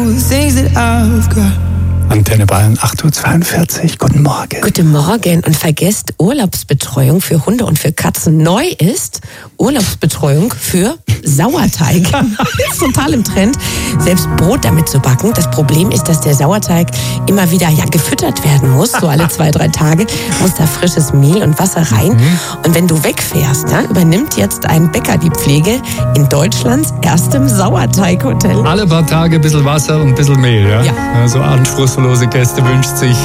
Antenne Bayern 8:42 Uhr. Guten Morgen. Guten Morgen und vergesst, Urlaubsbetreuung für Hunde und für Katzen neu ist Urlaubsbetreuung für Sauerteig. Ist total im Trend, selbst Brot damit zu backen. Das Problem ist, dass der Sauerteig immer wieder gefüttert werden muss. So alle 2-3 Tage muss da frisches Mehl und Wasser rein. Und wenn du wegfährst, übernimmt jetzt ein Bäcker die Pflege in Deutschlands erstem Sauerteighotel. Alle paar Tage ein bisschen Wasser und ein bisschen Mehl, ja? Ja. So anspruchslose Gäste wünscht sich